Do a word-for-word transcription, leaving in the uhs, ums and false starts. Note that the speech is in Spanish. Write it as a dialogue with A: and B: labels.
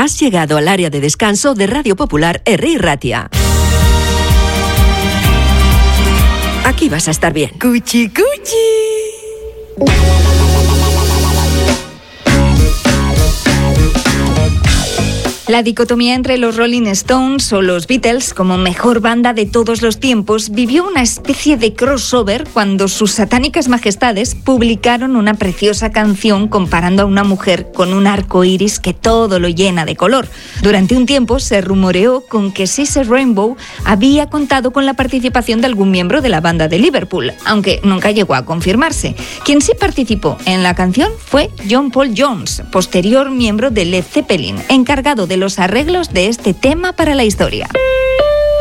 A: Has llegado al área de descanso de Radio Popular Herri Ratia. Aquí vas a estar bien.
B: Cuchi, cuchi. La dicotomía entre los Rolling Stones o los Beatles como mejor banda de todos los tiempos vivió una especie de crossover cuando sus satánicas majestades publicaron una preciosa canción comparando a una mujer con un arco iris que todo lo llena de color. Durante un tiempo se rumoreó con que Sister Rainbow había contado con la participación de algún miembro de la banda de Liverpool, aunque nunca llegó a confirmarse. Quien sí participó en la canción fue John Paul Jones, posterior miembro de Led Zeppelin, encargado de los arreglos de este tema para la historia.